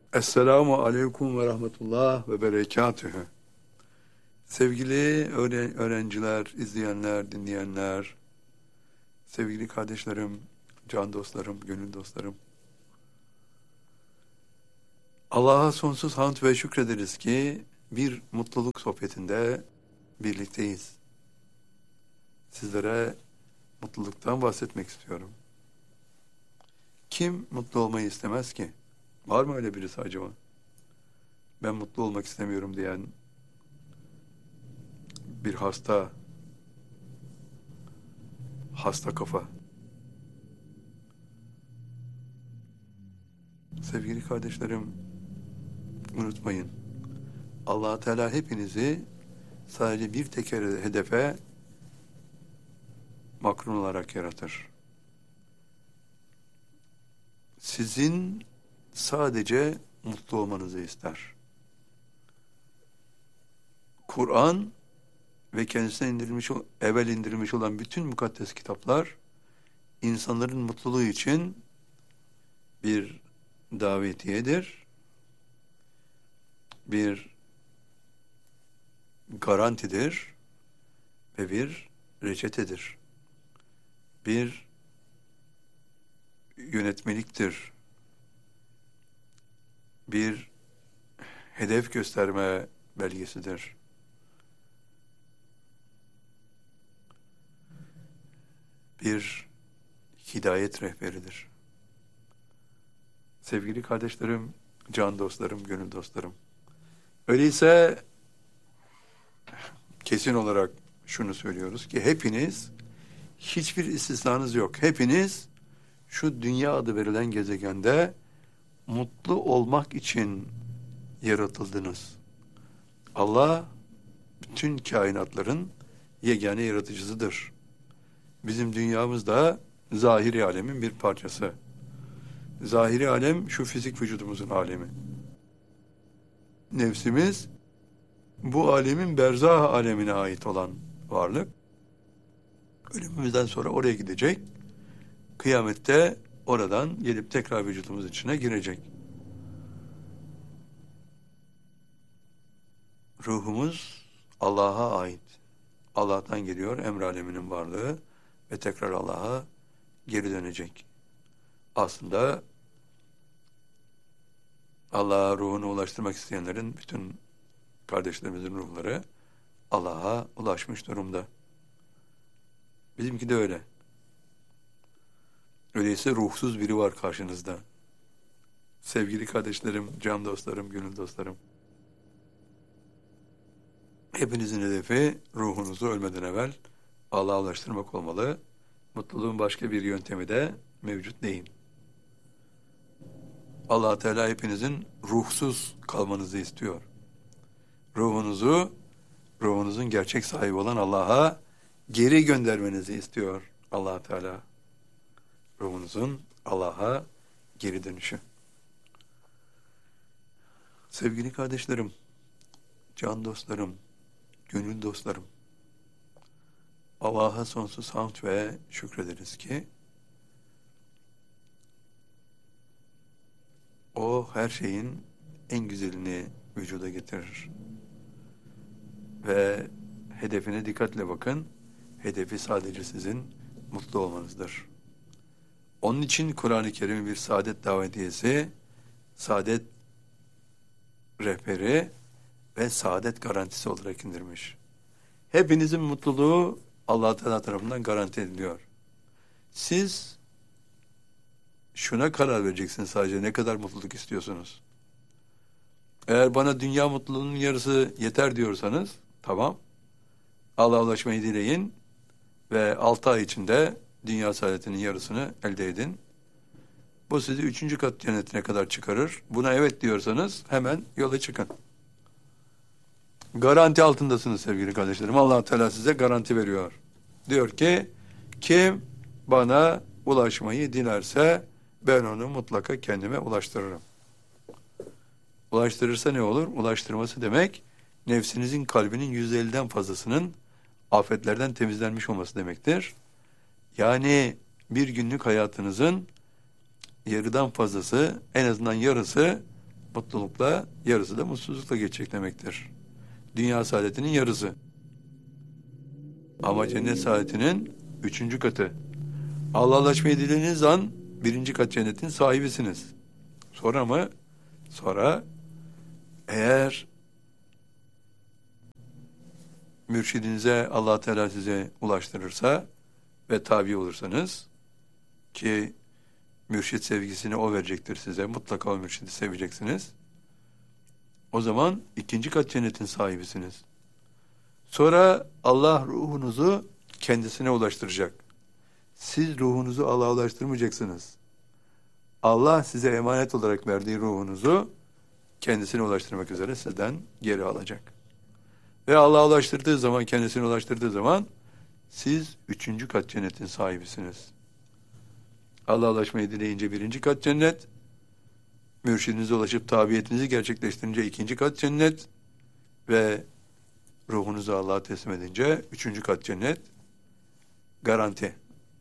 Esselamu aleyküm ve rahmetullah ve berekatühü. Sevgili öğrenciler, izleyenler, dinleyenler, sevgili kardeşlerim, can dostlarım, gönül dostlarım. Allah'a sonsuz hamd ve şükrederiz ki bir mutluluk sohbetinde birlikteyiz. Sizlere mutluluktan bahsetmek istiyorum. Kim mutlu olmayı istemez ki? Var mı öyle birisi acaba? Ben mutlu olmak istemiyorum diyen bir hasta kafa. Sevgili kardeşlerim, unutmayın. Allah Teala hepinizi sadece bir tek hedefe makrun olarak yaratır. Sizin sadece mutlu olmanızı ister. Kur'an ve kendisine evvel indirilmiş olan bütün mukaddes kitaplar insanların mutluluğu için bir davetiyedir, bir garantidir ve bir reçetedir. Bir yönetmeliktir. Bir hedef gösterme belgesidir. Bir hidayet rehberidir. Sevgili kardeşlerim, can dostlarım, gönül dostlarım. Öyleyse kesin olarak şunu söylüyoruz ki hepiniz, hiçbir istisnanız yok. Hepiniz şu dünya adı verilen gezegende mutlu olmak için yaratıldınız. Allah bütün kainatların yegane yaratıcısıdır. Bizim dünyamız da zahiri alemin bir parçası. Zahiri alem şu fizik vücudumuzun alemi. Nefsimiz bu alemin berzah alemine ait olan varlık. Ölümümüzden sonra oraya gidecek. Kıyamette oradan gelip tekrar vücudumuz içine girecek. Ruhumuz Allah'a ait. Allah'tan geliyor emr aleminin varlığı ve tekrar Allah'a geri dönecek. Aslında Allah'a ruhunu ulaştırmak isteyenlerin bütün kardeşlerimizin ruhları Allah'a ulaşmış durumda. Bizimki de öyle. Öyleyse ruhsuz biri var karşınızda. Sevgili kardeşlerim, can dostlarım, gönül dostlarım. Hepinizin hedefi ruhunuzu ölmeden evvel Allah'a ulaştırmak olmalı. Mutluluğun başka bir yöntemi de mevcut değil. Allah Teala hepinizin ruhsuz kalmanızı istiyor. Ruhunuzun gerçek sahibi olan Allah'a geri göndermenizi istiyor Allah Teala. Ruhunuzun Allah'a geri dönüşü. Sevgili kardeşlerim, can dostlarım, gönül dostlarım, Allah'a sonsuz hamd ve şükrederiz ki O her şeyin en güzelini vücuda getirir. Ve hedefine dikkatle bakın. Hedefi sadece sizin mutlu olmanızdır. Onun için Kur'an-ı Kerim bir saadet davetiyesi, saadet rehberi ve saadet garantisi olarak indirmiş. Hepinizin mutluluğu Allah Teala tarafından garanti ediliyor. Siz şuna karar vereceksiniz sadece ne kadar mutluluk istiyorsunuz. Eğer bana dünya mutluluğunun yarısı yeter diyorsanız, tamam. Allah'a ulaşmayı dileyin ve 6 ay içinde dünya saadetinin yarısını elde edin. Bu sizi 3. kat cennetine kadar çıkarır. Buna evet diyorsanız hemen yola çıkın. Garanti altındasınız sevgili kardeşlerim. Allah Teala size garanti veriyor. Diyor ki, kim bana ulaşmayı dilerse ben onu mutlaka kendime ulaştırırım. Ulaştırırsa ne olur? Ulaştırması demek, nefsinizin kalbinin %50'den fazlasının afetlerden temizlenmiş olması demektir. Yani bir günlük hayatınızın yarıdan fazlası, en azından yarısı mutlulukla, yarısı da mutsuzlukla geçecek demektir. Dünya saadetinin yarısı. Ama cennet saadetinin 3. katı. Allah'laşmayı dilediğiniz an 1. kat cennetin sahibisiniz. Sonra mı? Sonra eğer mürşidinize Allah Teala size ulaştırırsa ve tabi olursanız, ki mürşid sevgisini o verecektir size, mutlaka o mürşidi seveceksiniz. O zaman 2. kat cennetin sahibisiniz. Sonra Allah ruhunuzu kendisine ulaştıracak. Siz ruhunuzu Allah'a ulaştırmayacaksınız. Allah size emanet olarak verdiği ruhunuzu kendisine ulaştırmak üzere sizden geri alacak. Ve Allah'a ulaştırdığı zaman, kendisine ulaştırdığı zaman siz 3. kat cennetin sahibisiniz. Allah'a ulaşmayı dileyince 1. kat cennet, mürşidinize ulaşıp tabiyetinizi gerçekleştirince 2. kat cennet ve ruhunuzu Allah'a teslim edince 3. kat cennet garanti.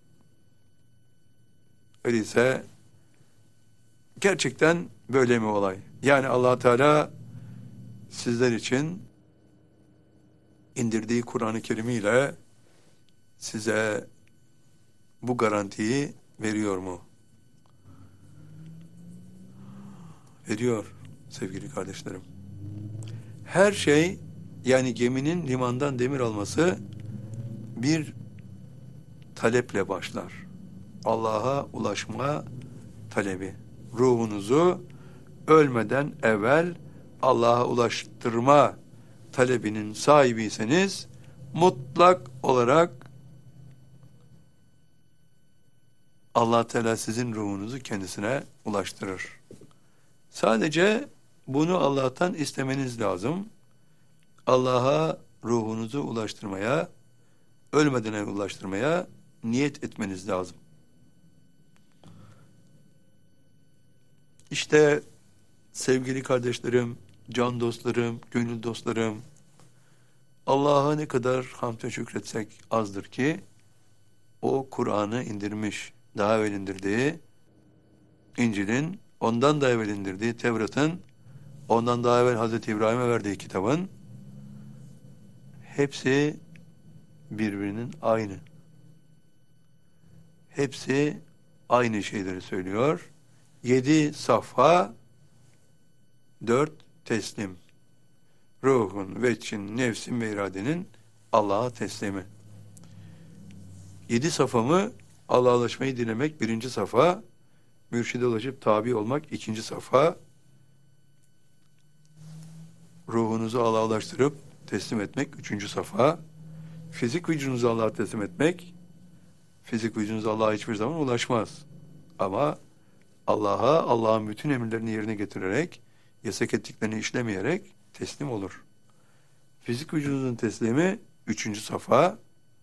Öyleyse gerçekten böyle mi olay? Yani Allah Teala sizler için indirdiği Kur'an-ı Kerim ile size bu garantiyi veriyor mu? Veriyor sevgili kardeşlerim. Her şey, yani geminin limandan demir alması bir taleple başlar. Allah'a ulaşma talebi. Ruhunuzu ölmeden evvel Allah'a ulaştırma talebinin sahibiyseniz mutlak olarak Allah Teala sizin ruhunuzu kendisine ulaştırır. Sadece bunu Allah'tan istemeniz lazım. Allah'a ruhunuzu ulaştırmaya, ölmeden evvel ulaştırmaya niyet etmeniz lazım. İşte sevgili kardeşlerim, can dostlarım, gönül dostlarım, Allah'a ne kadar hamd ve şükretsek azdır ki, o Kur'an'ı indirmiş, daha evvel indirdiği İncil'in, ondan da evvel indirdiği Tevrat'ın, ondan daha evvel Hazreti İbrahim'e verdiği kitabın, hepsi birbirinin aynı. Hepsi aynı şeyleri söylüyor. 7 safha, 4 teslim. Ruhun, veçin, nefsin ve iradenin Allah'a teslimi. 7 safhamı Allah'a ulaşmayı dilemek 1. safha, mürşide ulaşıp tabi olmak 2. safha, ruhunuzu Allah'a ulaştırıp teslim etmek 3. safha, fizik vücudunuzu Allah'a teslim etmek, fizik vücudunuz Allah'a hiçbir zaman ulaşmaz. Ama Allah'a, Allah'ın bütün emirlerini yerine getirerek, yasak ettiklerini işlemeyerek teslim olur. Fizik vücudunuzun teslimi 3. safha,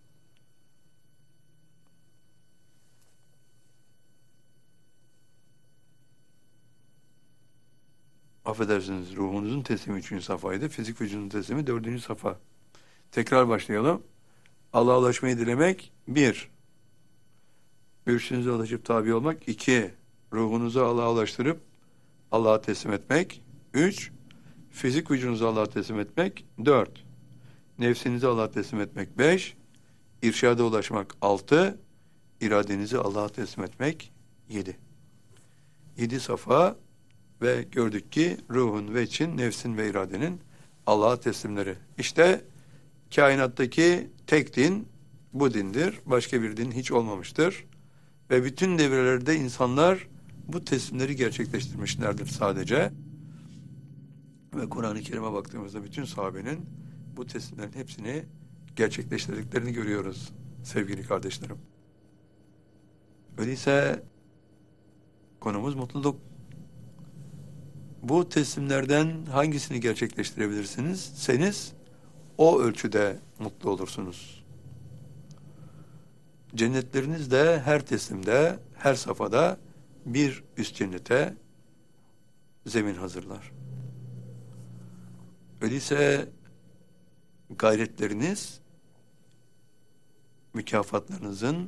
affedersiniz, ruhunuzun teslimi 3. safhaydı, fizik vücudunun teslimi 4. safha. Tekrar başlayalım. Allah'a ulaşmayı dilemek 1. Mürşidinize ulaşıp tabi olmak 2. Ruhunuzu Allah'a ulaştırıp Allah'a teslim etmek 3. Fizik vücudunuzu Allah'a teslim etmek 4. Nefsinizi Allah'a teslim etmek 5. İrşada ulaşmak 6. İradenizi Allah'a teslim etmek 7. 7 safa ve gördük ki ruhun ve için, nefsin ve iradenin Allah'a teslimleri. İşte kainattaki tek din bu dindir. Başka bir din hiç olmamıştır. Ve bütün devirlerde insanlar bu teslimleri gerçekleştirmişlerdir sadece. Ve Kur'an-ı Kerim'e baktığımızda bütün sahabenin bu teslimlerin hepsini gerçekleştirdiklerini görüyoruz sevgili kardeşlerim. Öyleyse konumuz mutluluk. Bu teslimlerden hangisini gerçekleştirebilirsiniz? O ölçüde mutlu olursunuz. Cennetleriniz de her teslimde, her safhada bir üst cennete zemin hazırlar. Öyleyse gayretleriniz mükafatlarınızın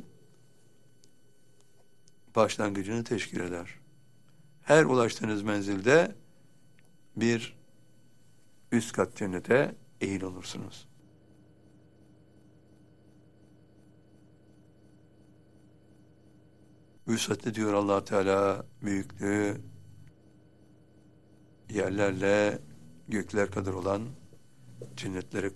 başlangıcını teşkil eder. Her ulaştığınız menzilde bir üst kat cennete eğil olursunuz. Vüsatli diyor Allah Teala, büyüklüğü yerlerle gökler kadar olan cennetlere